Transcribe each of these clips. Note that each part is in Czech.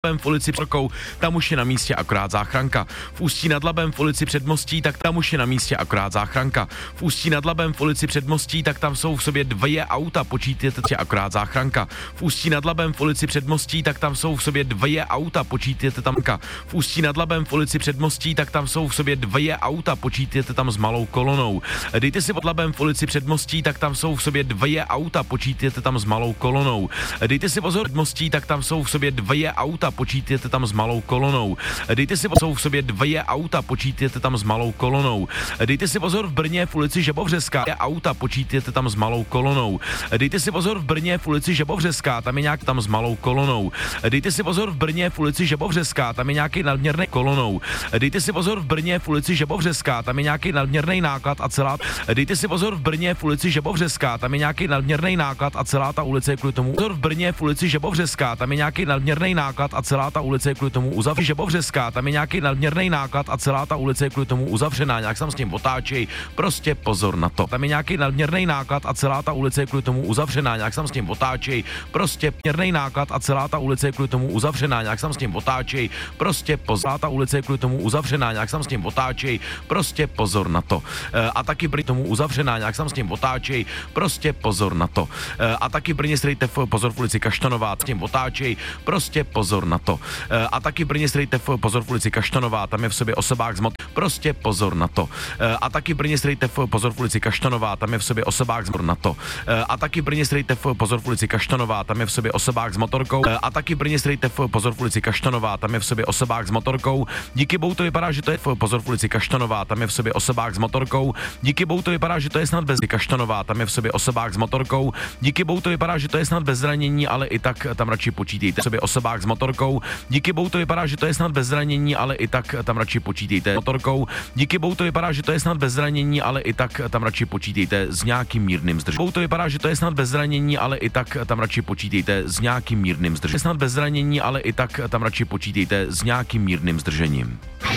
Labem v ulici Přorkou, tam už je na místě akorát záchranka. V Ústí nad Labem v ulici Předmostí, tak tam už je na místě akorát záchranka. V Ústí nad Labem v ulici Předmostí, tak tam jsou v sobě 2 auta, počítejte akorát záchranka. V Ústí nad Labem v ulici Předmostí, tak tam jsou v sobě 2 auta, počítejte tam. V Ústí nad Labem v ulici Předmostí, tak tam jsou v sobě 2 auta, počítejte tam s malou kolonou. Dejte si pod Labem v ulici Předmostí, tak tam jsou v sobě 2 auta, počítejte tam s malou kolonou. Dejte si pozor Předmostí, tak tam jsou v sobě 2 auta, počítejte tam s malou kolonou. Dejte si pozor v sobě 2 auta, počítejte tam s malou kolonou. Dejte si pozor v Brně v ulici Žabovřeská, auta, počítejte tam s malou kolonou. Dejte si pozor v Brně v ulici Žabovřeská, tam je nějak tam s malou kolonou. Dejte si pozor v Brně v ulici Žabovřeská, tam je nějaký nadměrný kolonou. Dejte si pozor v Brně v ulici Žabovřeská, tam je nějaký nadměrný náklad a celá. Dejte si pozor v Brně v ulici Žabovřeská, tam je nějaký nadměrný náklad a celá ta ulice je kvůli tomu. Pozor v Brně v ulici Žabovřeská, tam je nějaký nadměrný náklad a celá ta ulice je kvůli tomu uzavřená. Žabovřeská, tam je nějaký nadměrný náklad a celá ta ulice je kvůli tomu uzavřená. Nějak sam s tím otáčej, prostě pozor na to. Tam je nějaký nadměrný náklad a celá ta ulice je kvůli tomu uzavřená. Nějak sam s tím otáčej, prostě nadměrný náklad a celá ta ulice je kvůli tomu uzavřená. Nějak sam s tím otáčej, prostě pozor. Ta ulice je kvůli tomu uzavřená. Nějak sam s tím otáčej, prostě pozor na to. A taky Brně tomu uzavřená. Nějak sam s tím otáčej, prostě pozor na to. A taky Brně strejte pozor v ulici Kaštanová, s tím otáčej, prostě pozor na to. A taky Brně strejte pozor v ulici Kaštanová, tam je v sobě osobák z prostě pozor na to. A taky Brně strejte pozor v ulici Kaštanová, tam je v sobě osobák z na to. A taky Brně strejte pozor v ulici Kaštanová, tam je v sobě osobák s motorkou. A taky Brně strejte pozor v ulici Kaštanová, tam je v sobě osobák s motorkou. Díky bohu to vypadá, že to je pozor v ulici Kaštanová, tam je v sobě osobák s motorkou. Díky bohu to vypadá, že to je snad bez Kaštanová, tam je v sobě osobák s motorkou. Díky bohu to vypadá, že to je snad bez zranění, ale i tak tam radši počítejte. V sobě osobák s motorkou. Díky bohu to vypadá, že to je snad bez zranění, ale i tak tam radši počítejte motorkou. Díky bohu to vypadá, že to je snad bez zranění, ale i tak tam radši počítejte s nějakým mírným zdržením. Bohu to vypadá, že to je snad bez zranění, ale i tak tam radši počítejte s nějakým mírným zdržením. Snad bez zranění, ale i tak tam radši počítejte s nějakým mírným zdržením.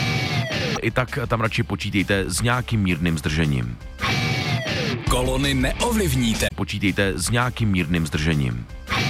I tak tam radši počítejte s nějakým mírným zdržením. Kolony neovlivníte. Počítejte s nějakým mírným zdržením.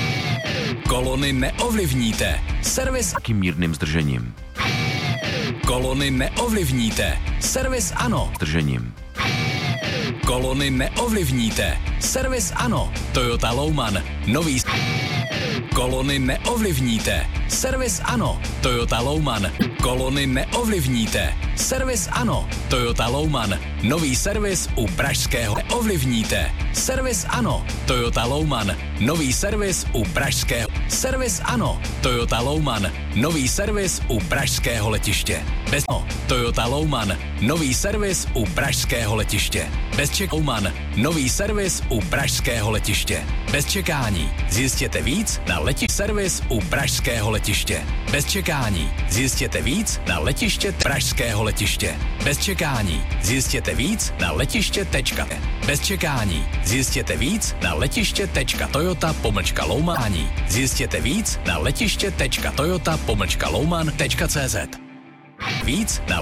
Kolony neovlivníte. Servis Nějakým mírným zdržením. Kolony neovlivníte. Servis ano. Zdržením. Kolony neovlivníte. Servis ano. Toyota Louman. Nový. Kolony neovlivníte. Servis ano. Toyota Louman. Kolony neovlivníte. Servis ano. Toyota Louman. Nový servis u pražského. Neovlivníte. Servis ano. Toyota Louman. Nový servis u pražského. Servis ano. Toyota Louman. Nový servis u pražského letiště. Bez Toyota Louman. Nový servis u pražského letiště. Bez Louman. Nový servis u pražského letiště. Bez čekání. Zjistěte víc na servis u pražského letiště. Bez čekání. Zjistěte víc na letiště pražského letiště. Bez čekání. Zjistěte víc na letiště. Bez čekání. Zjistěte víc na letiště.toyota-louman. Zjistěte víc na letiště.toyota-louman.cz. Víc na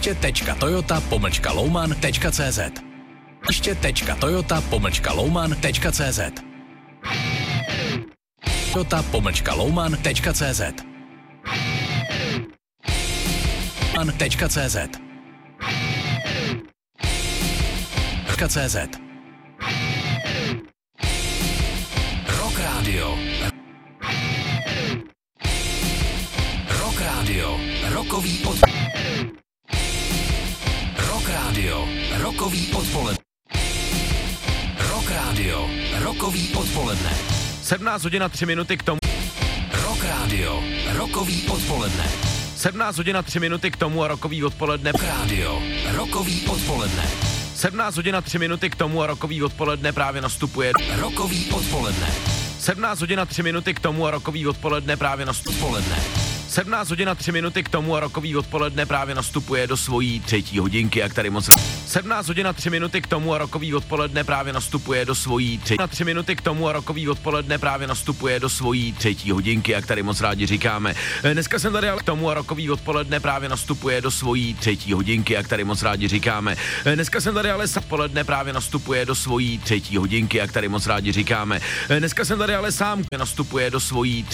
letiště.toyota-louman.cz. letiště.toyota-louman.cz. toyota-louman.cz. .cz. .cz. Rock Radio. Rock Radio. Rockový Rock Radio. Rockový odpoledne. Rock Radio. Rockový odpoledne. 17 hodin a 3 minuty k tomu. Rock Radio. Rockový odpoledne. 17 hodin a 3 minuty k tomu a rockový odpoledne. Rock Radio. Rockový odpoledne. 17 hodin a 3 minuty k tomu a rockový odpoledne právě nastupuje. Rockový odpoledne. 17 hodin a 3 minuty k tomu a rockový odpoledne právě nastupuje. 17 hodin a 3 minuty k tomu a rockový odpoledne právě nastupuje do svojí 3. hodinky, jak tady moc. 17 hodin a 3 minuty k tomu a rockový odpoledne právě nastupuje do svojí 3 minuty k tomu a rockový odpoledne právě nastupuje do svojí 3. hodinky, jak tady moc rádi říkáme. Dneska jsem tady ale k tomu a rockový odpoledne právě nastupuje do svojí 3. hodinky, jak tady moc rádi říkáme. Dneska jsem tady ale odpoledne právě nastupuje do svojí 3. hodinky, jak tady moc rádi říkáme. Dneska jsem tady ale sám nastupuje do svojí